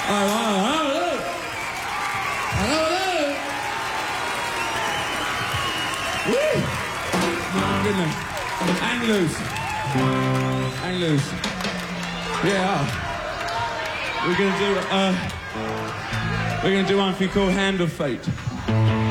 Hello. Woo! My goodness. Hang loose. Yeah. We're gonna do one thing called Hand of Fate.